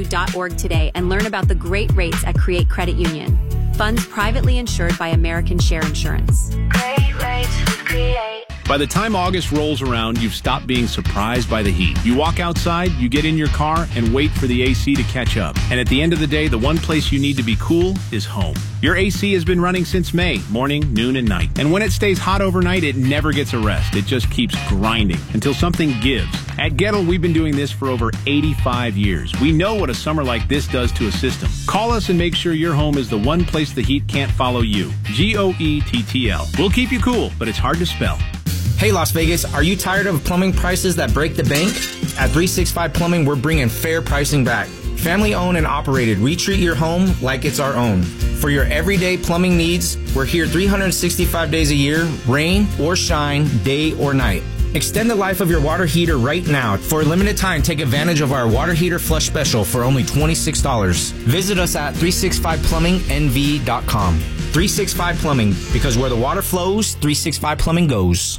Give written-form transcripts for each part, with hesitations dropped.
createcredu.org today and learn about the great rates at Create Credit Union. Funds privately insured by American Share Insurance. Great rates with Create. By the time August rolls around, you've stopped being surprised by the heat. You walk outside, you get in your car, and wait for the AC to catch up. And at the end of the day, the one place you need to be cool is home. Your AC has been running since May, morning, noon, and night. And when it stays hot overnight, it never gets a rest. It just keeps grinding until something gives. At Gettle, we've been doing this for over 85 years. We know what a summer like this does to a system. Call us and make sure your home is the one place the heat can't follow you. GOETTL. We'll keep you cool, but it's hard to spell. Hey Las Vegas, are you tired of plumbing prices that break the bank? At 365 Plumbing, we're bringing fair pricing back. Family owned and operated, we treat your home like it's our own. For your everyday plumbing needs, we're here 365 days a year, rain or shine, day or night. Extend the life of your water heater right now. For a limited time, take advantage of our water heater flush special for only $26. Visit us at 365plumbingnv.com. 365 Plumbing, because where the water flows, 365 Plumbing goes.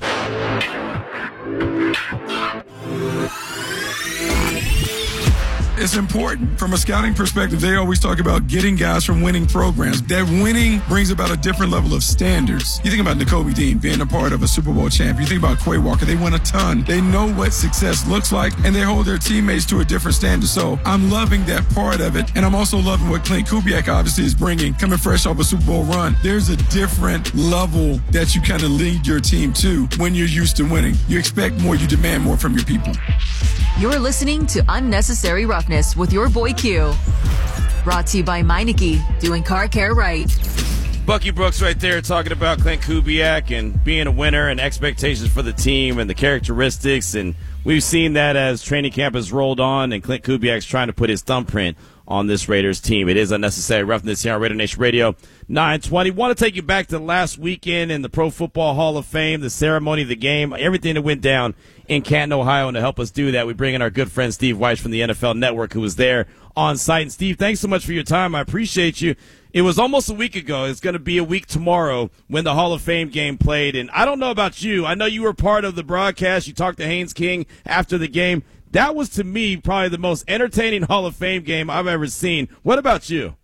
It's important. From a scouting perspective, they always talk about getting guys from winning programs. That winning brings about a different level of standards. You think about Nakobe Dean being a part of a Super Bowl champ. You think about Quay Walker. They win a ton. They know what success looks like, and they hold their teammates to a different standard. So I'm loving that part of it, and I'm also loving what Clint Kubiak obviously is bringing, coming fresh off a Super Bowl run. There's a different level that you kind of lead your team to when you're used to winning. You expect more. You demand more from your people. You're listening to Unnecessary Roughness with your boy Q. Brought to you by Meineke, doing car care right. Bucky Brooks right there talking about Clint Kubiak and being a winner and expectations for the team and the characteristics. And we've seen that as training camp has rolled on and Clint Kubiak's trying to put his thumbprint on this Raiders team. It is Unnecessary Roughness here on Raider Nation Radio 920. Want to take you back to last weekend in the Pro Football Hall of Fame, the ceremony, the game, everything that went down in Canton, Ohio. And to help us do that, we bring in our good friend Steve Weiss from the NFL Network, who was there on site. And Steve, thanks so much for your time. I appreciate you. It was almost a week ago. It's going to be a week tomorrow when the Hall of Fame game played. And I don't know about you. I know you were part of the broadcast. You talked to Haynes King after the game. That was, to me, probably the most entertaining Hall of Fame game I've ever seen. What about you?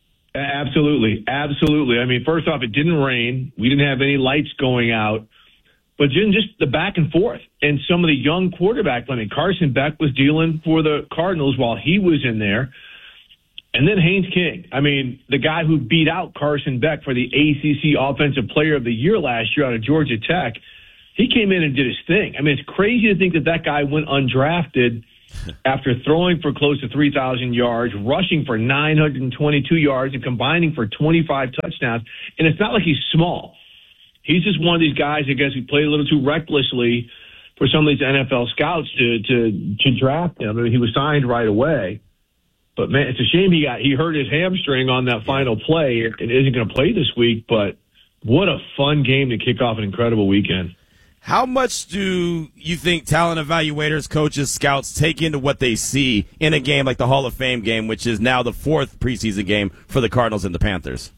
Absolutely. Absolutely. I mean, first off, it didn't rain. We didn't have any lights going out. But just the back and forth and some of the young quarterbacks. I mean, Carson Beck was dealing for the Cardinals while he was in there. And then Haynes King. I mean, the guy who beat out Carson Beck for the ACC Offensive Player of the Year last year out of Georgia Tech. He came in and did his thing. I mean, it's crazy to think that guy went undrafted after throwing for close to 3,000 yards, rushing for 922 yards, and combining for 25 touchdowns. And it's not like he's small. He's just one of these guys, I guess, who played a little too recklessly for some of these NFL scouts to draft him. I mean, he was signed right away. But, man, it's a shame he hurt his hamstring on that final play and isn't going to play this week. But what a fun game to kick off an incredible weekend. How much do you think talent evaluators, coaches, scouts take into what they see in a game like the Hall of Fame game, which is now the fourth preseason game for the Cardinals and the Panthers?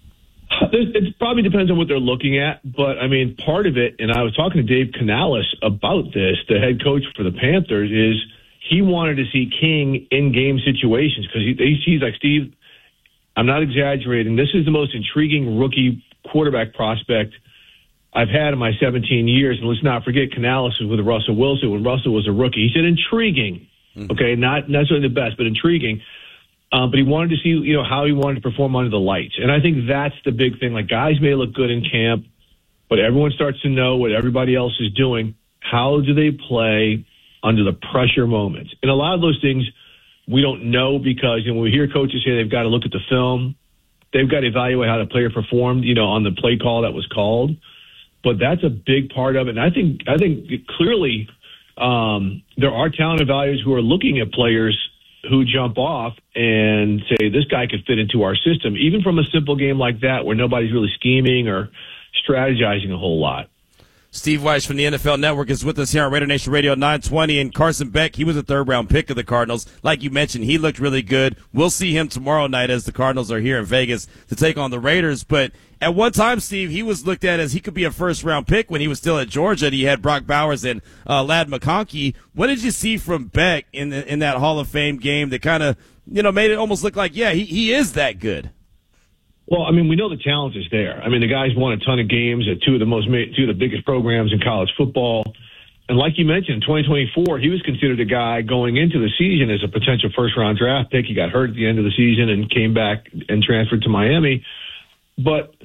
It probably depends on what they're looking at. But, I mean, part of it, and I was talking to Dave Canales about this, the head coach for the Panthers, is he wanted to see King in game situations because he's like, Steve, I'm not exaggerating. This is the most intriguing rookie quarterback prospect I've had in my 17 years. And let's not forget, Canales was with Russell Wilson when Russell was a rookie. He said intriguing, okay, not necessarily the best, but intriguing. But he wanted to see, how he wanted to perform under the lights. And I think that's the big thing. Like, guys may look good in camp, but everyone starts to know what everybody else is doing. How do they play under the pressure moments? And a lot of those things we don't know because when we hear coaches say they've got to look at the film, they've got to evaluate how the player performed, on the play call that was called. But that's a big part of it. And I think clearly there are talent evaluators who are looking at players who jump off and say, this guy could fit into our system, even from a simple game like that where nobody's really scheming or strategizing a whole lot. Steve Weiss from the NFL Network is with us here on Raider Nation Radio 920. And Carson Beck, he was a third-round pick of the Cardinals. Like you mentioned, he looked really good. We'll see him tomorrow night as the Cardinals are here in Vegas to take on the Raiders. But at one time, Steve, he was looked at as he could be a first-round pick when he was still at Georgia. And he had Brock Bowers and Ladd McConkey. What did you see from Beck in that Hall of Fame game that kind of made it almost look like, he is that good. Well, I mean, we know the talent is there. I mean, the guy's won a ton of games at two of the biggest programs in college football. And like you mentioned, in 2024, he was considered a guy going into the season as a potential first-round draft pick. He got hurt at the end of the season and came back and transferred to Miami. But,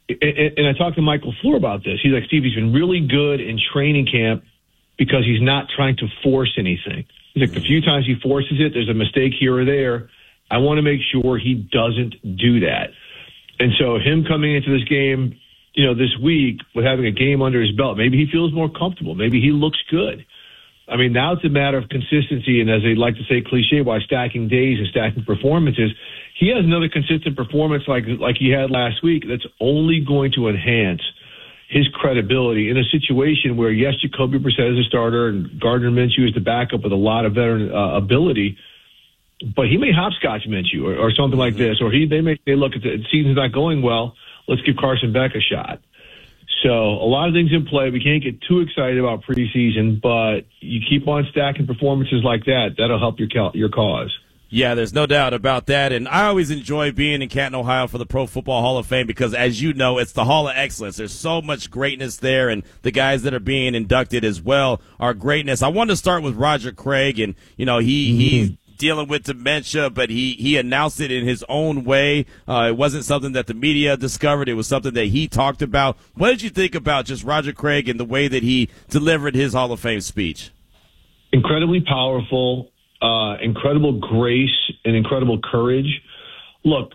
and I talked to Michael Floor about this. He's like, Steve, he's been really good in training camp because he's not trying to force anything. He's like, the few times he forces it, there's a mistake here or there. I want to make sure he doesn't do that. And so him coming into this game, this week with having a game under his belt, maybe he feels more comfortable. Maybe he looks good. I mean, now it's a matter of consistency, and as they like to say, cliche, why stacking days and stacking performances. He has another consistent performance like he had last week that's only going to enhance his credibility in a situation where, yes, Jacoby Brissett is a starter and Gardner Minshew is the backup with a lot of veteran ability, but he may hopscotch Minshew or something like this, or they look at the season's not going well. Let's give Carson Beck a shot. So a lot of things in play. We can't get too excited about preseason, but you keep on stacking performances like that. That'll help your cause. Yeah, there's no doubt about that. And I always enjoy being in Canton, Ohio for the Pro Football Hall of Fame because, as you know, it's the Hall of Excellence. There's so much greatness there, and the guys that are being inducted as well are greatness. I wanted to start with Roger Craig, and, he's dealing with dementia, but he announced it in his own way. It wasn't something that the media discovered. It was something that he talked about. What did you think about just Roger Craig and the way that he delivered his Hall of Fame speech? Incredibly powerful, incredible grace, and incredible courage. Look,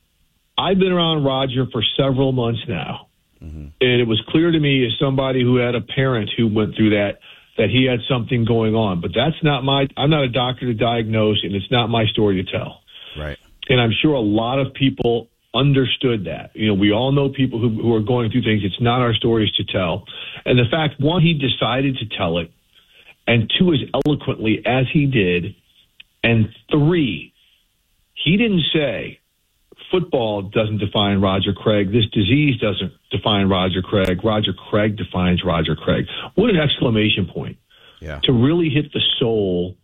I've been around Roger for several months now, and it was clear to me as somebody who had a parent who went through that he had something going on. But I'm not a doctor to diagnose, and it's not my story to tell. Right. And I'm sure a lot of people understood that. We all know people who are going through things. It's not our stories to tell. And the fact, one, he decided to tell it, and two, as eloquently as he did, and three, he didn't say, football doesn't define Roger Craig. This disease doesn't define Roger Craig. Roger Craig defines Roger Craig. What an exclamation point. Yeah. To really hit the soul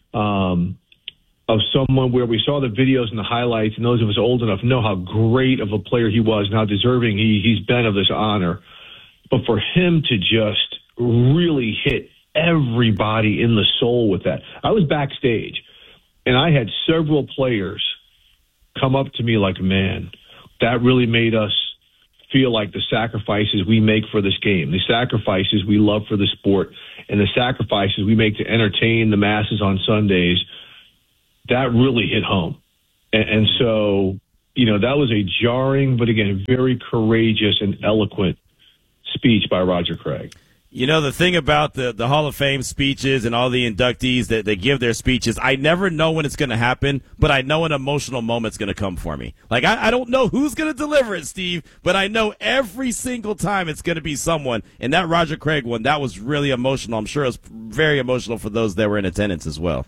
of someone where we saw the videos and the highlights, and those of us old enough know how great of a player he was and how deserving he's been of this honor. But for him to just really hit everybody in the soul with that. I was backstage, and I had several players come up to me like, man, that really made us feel like the sacrifices we make for this game, the sacrifices we love for the sport, and the sacrifices we make to entertain the masses on Sundays, that really hit home. And so, that was a jarring, but again, very courageous and eloquent speech by Roger Craig. The thing about the Hall of Fame speeches and all the inductees that they give their speeches, I never know when it's going to happen, but I know an emotional moment's going to come for me. Like, I don't know who's going to deliver it, Steve, but I know every single time it's going to be someone. And that Roger Craig one, that was really emotional. I'm sure it was very emotional for those that were in attendance as well.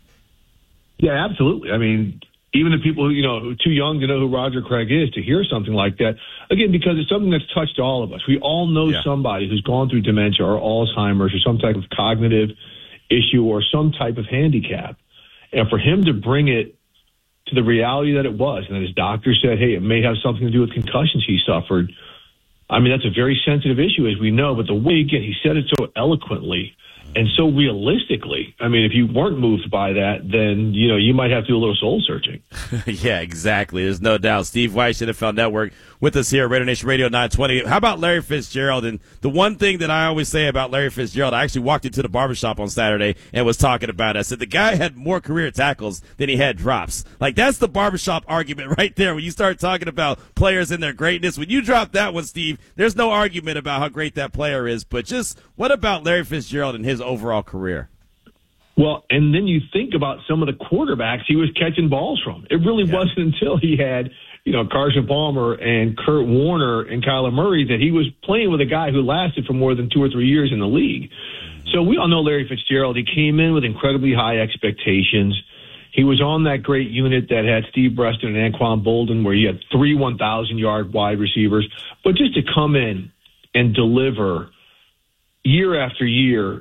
Yeah, absolutely. I mean, even the people who, who are too young to know who Roger Craig is, to hear something like that, again, because it's something that's touched all of us. We all know somebody who's gone through dementia or Alzheimer's or some type of cognitive issue or some type of handicap. And for him to bring it to the reality that it was, and that his doctor said, hey, it may have something to do with concussions he suffered. I mean, that's a very sensitive issue, as we know, but the way, again, he said it so eloquently and so realistically. I mean, if you weren't moved by that, then, you might have to do a little soul searching. Yeah, exactly. There's no doubt. Steve Weiss, NFL Network, with us here at Raider Nation Radio 920. How about Larry Fitzgerald? And the one thing that I always say about Larry Fitzgerald, I actually walked into the barbershop on Saturday and was talking about it. I said the guy had more career tackles than he had drops. Like, that's the barbershop argument right there. When you start talking about players and their greatness, when you drop that one, Steve, there's no argument about how great that player is. But just what about Larry Fitzgerald and his overall career? Well, and then you think about some of the quarterbacks he was catching balls from. It really wasn't until he had, Carson Palmer and Kurt Warner and Kyler Murray that he was playing with a guy who lasted for more than 2 or 3 years in the league. So we all know Larry Fitzgerald. He came in with incredibly high expectations. He was on that great unit that had Steve Breaston and Anquan Bolden, where you had 3 1,000-yard wide receivers. But just to come in and deliver year after year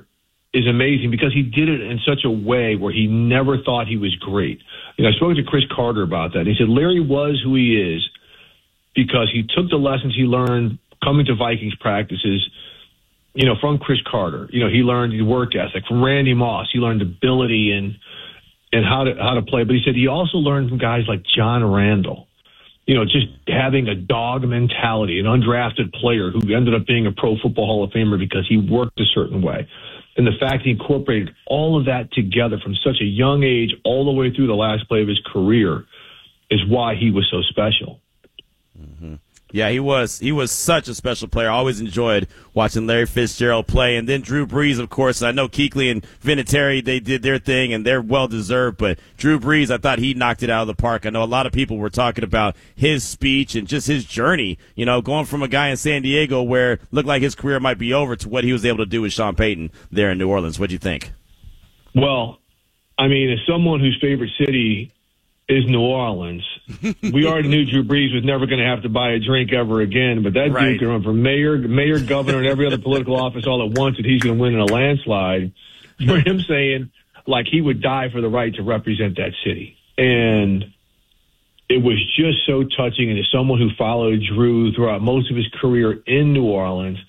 is amazing because he did it in such a way where he never thought he was great. I spoke to Chris Carter about that. He said Larry was who he is because he took the lessons he learned coming to Vikings practices, from Chris Carter. He learned the work ethic. From Randy Moss, he learned ability and how to play. But he said he also learned from guys like John Randall, just having a dog mentality, an undrafted player who ended up being a Pro Football Hall of Famer because he worked a certain way. And the fact he incorporated all of that together from such a young age all the way through the last play of his career is why he was so special. Mm-hmm. Yeah, he was such a special player. I always enjoyed watching Larry Fitzgerald play. And then Drew Brees, of course. I know Kuechly and Vinatieri, they did their thing, and they're well-deserved. But Drew Brees, I thought he knocked it out of the park. I know a lot of people were talking about his speech and just his journey, going from a guy in San Diego where it looked like his career might be over to what he was able to do with Sean Payton there in New Orleans. What do you think? Well, as someone whose favorite city is New Orleans, we already knew Drew Brees was never going to have to buy a drink ever again, but that dude can run for mayor, governor, and every other political office all at once, and he's going to win in a landslide. For him saying, he would die for the right to represent that city. And it was just so touching, and as someone who followed Drew throughout most of his career in New Orleans,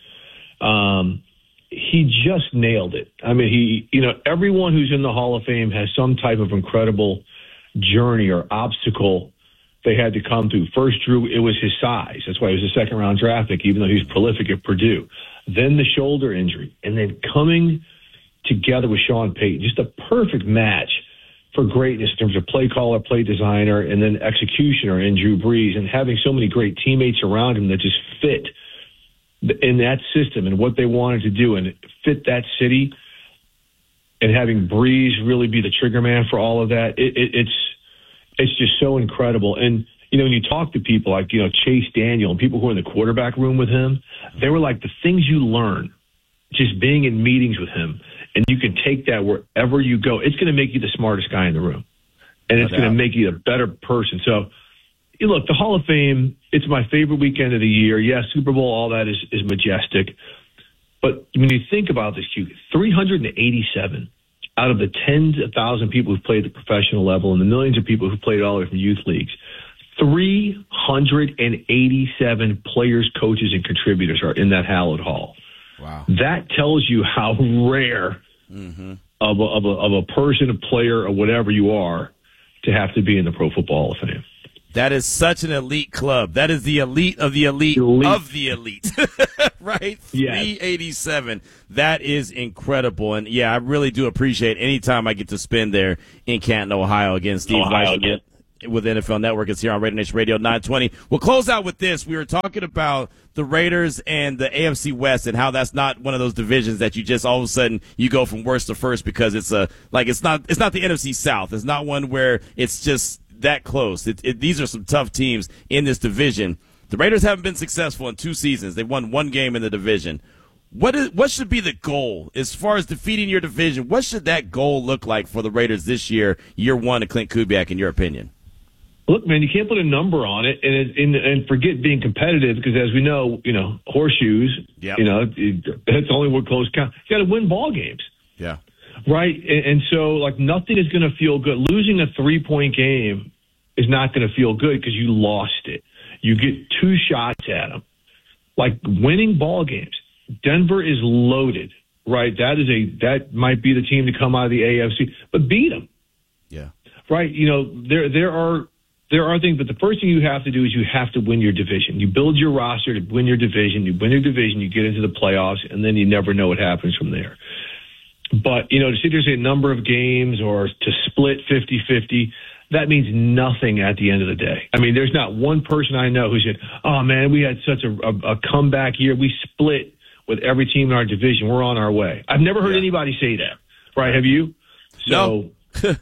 he just nailed it. Everyone who's in the Hall of Fame has some type of incredible journey or obstacle they had to come through. First, Drew, it was his size. That's why he was a second-round draft pick, even though he was prolific at Purdue. Then the shoulder injury. And then coming together with Sean Payton, just a perfect match for greatness in terms of play caller, play designer, and then executioner in Drew Brees, and having so many great teammates around him that just fit in that system and what they wanted to do and fit that city. And having Brees really be the trigger man for all of that, it's just so incredible. And, when you talk to people like, Chase Daniel and people who are in the quarterback room with him, they were like the things you learn just being in meetings with him. And you can take that wherever you go. It's going to make you the smartest guy in the room. And it's going to make you a better person. So, look, the Hall of Fame, it's my favorite weekend of the year. Yes, Super Bowl, all that is majestic. But when you think about this, 387 out of the tens of thousands of people who've played at the professional level and the millions of people who played all the way from youth leagues, 387 players, coaches, and contributors are in that hallowed hall. Wow. That tells you how rare of a person, a player, or whatever you are to have to be in the Pro Football Hall of Fame. That is such an elite club. That is the elite of the elite of the elite. Right? Yes. 387. That is incredible. And, I really do appreciate any time I get to spend there in Canton, Ohio, against Steve Weiss with NFL Network. It's here on Radio Nation Radio 920. We'll close out with this. We were talking about the Raiders and the AFC West and how that's not one of those divisions that you just all of a sudden you go from worst to first because it's not the NFC South. It's not one where it's just that close. These are some tough teams in this division. The Raiders haven't been successful in 2 seasons. They've won 1 game in the division. What should be the goal as far as defeating your division? What should that goal look like for the Raiders this year 1 of Clint Kubiak, in your opinion? Look, man, you can't put a number on it and forget being competitive because, as we know, horseshoes. Yep. That's only what close count. You got to win ball games. Yeah. Right, and so nothing is going to feel good. Losing a 3-point game is not going to feel good because you lost it. You get 2 shots at them. Winning ball games. Denver is loaded, right? That might be the team to come out of the AFC, but beat them. Yeah. Right. There are things, but the first thing you have to do is you have to win your division. You build your roster to win your division. You win your division, you get into the playoffs, and then you never know what happens from there. But, to sit there and say a number of games or to split 50-50, that means nothing at the end of the day. There's not one person I know who said, oh, man, we had such a comeback year. We split with every team in our division. We're on our way. I've never heard anybody say that. Right? Have you? No. So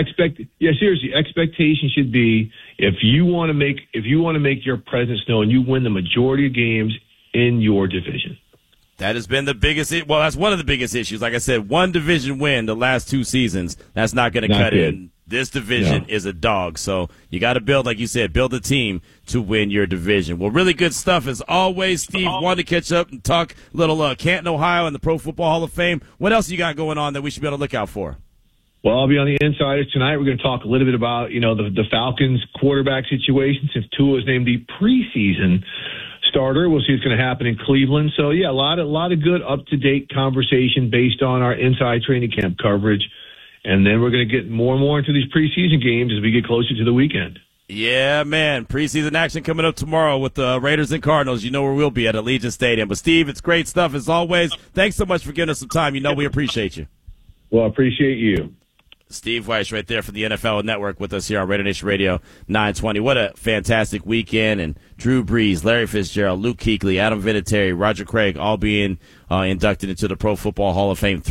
seriously, expectation should be if you want to make your presence known, you win the majority of games in your division. That has been the biggest. Well, that's one of the biggest issues. Like I said, 1 division win the last 2 seasons. That's not going to cut it. This division is a dog. So you got to build, like you said, build a team to win your division. Well, really good stuff as always, Steve. Wanted to catch up and talk a little Canton, Ohio, and the Pro Football Hall of Fame. What else you got going on that we should be able to look out for? Well, I'll be on the Insiders tonight. We're going to talk a little bit about, the Falcons quarterback situation since Tua is named the preseason starter. We'll see what's going to happen in Cleveland. So, yeah, a lot of good up-to-date conversation based on our inside training camp coverage. And then we're going to get more and more into these preseason games as we get closer to the weekend. Yeah, man. Preseason action coming up tomorrow with the Raiders and Cardinals. You know where we'll be at Allegiant Stadium. But, Steve, it's great stuff as always. Thanks so much for giving us some time. You know we appreciate you. Well, I appreciate you. Steve Weiss right there from the NFL Network with us here on Raider Nation Radio 920. What a fantastic weekend. And Drew Brees, Larry Fitzgerald, Luke Kuechly, Adam Vinatieri, Roger Craig all being inducted into the Pro Football Hall of Fame.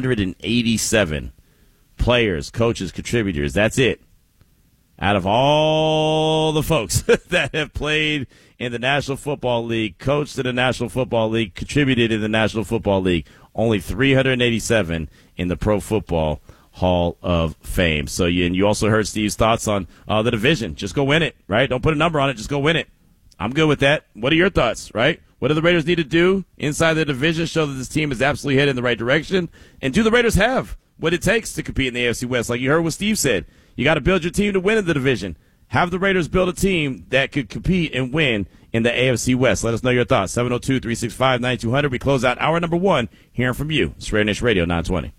387 players, coaches, contributors. That's it. Out of all the folks that have played in the National Football League, coached in the National Football League, contributed in the National Football League, only 387 in the Pro Football Hall of Fame. So you also heard Steve's thoughts on the division. Just go win it, right? Don't put a number on it. Just go win it. I'm good with that. What are your thoughts, right? What do the Raiders need to do inside the division? Show that this team is absolutely headed in the right direction. And do the Raiders have what it takes to compete in the AFC West? Like you heard what Steve said. You got to build your team to win in the division. Have the Raiders build a team that could compete and win in the AFC West. Let us know your thoughts. 702-365-9200. We close out hour number 1 hearing from you. It's Raider Nation Radio 920.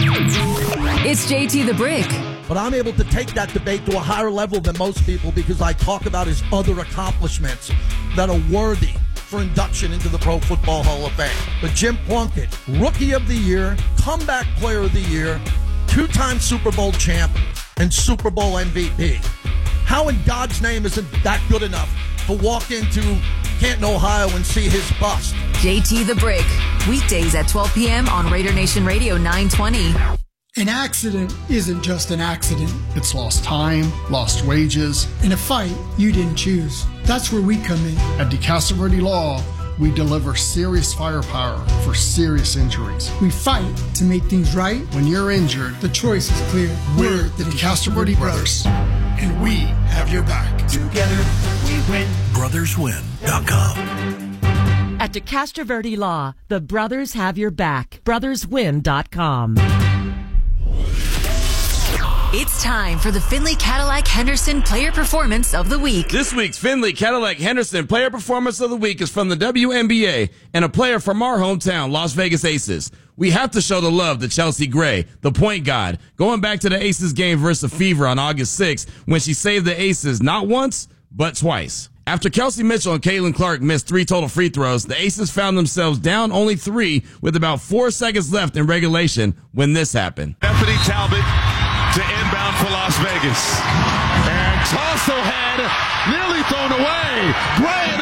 It's JT the Brick. But I'm able to take that debate to a higher level than most people because I talk about his other accomplishments that are worthy for induction into the Pro Football Hall of Fame. But Jim Plunkett, Rookie of the Year, Comeback Player of the Year, 2-time Super Bowl champ, and Super Bowl MVP. How in God's name isn't that good enough to walk into Canton, Ohio and see his bust? JT the Brick. Weekdays at 12 p.m. on Raider Nation Radio 920. An accident isn't just an accident. It's lost time, lost wages. In a fight you didn't choose. That's where we come in. At DeCastro Law, we deliver serious firepower for serious injuries. We fight to make things right. When you're injured, the choice is clear. We're the DeCastro Brothers, and we have your back. Together, we win. BrothersWin.com. At DeCastro Verde Law, the brothers have your back. BrothersWin.com. It's time for the Finley Cadillac Henderson Player Performance of the Week. This week's Finley Cadillac Henderson Player Performance of the Week is from the WNBA and a player from our hometown, Las Vegas Aces. We have to show the love to Chelsea Gray, the point guard, going back to the Aces game versus the Fever on August 6th when she saved the Aces not once, but twice. After Kelsey Mitchell and Caitlin Clark missed 3 total free throws, the Aces found themselves down only 3 with about 4 seconds left in regulation when this happened. Bethany Talbot to inbound for Las Vegas. And toss ahead, nearly thrown away. Gray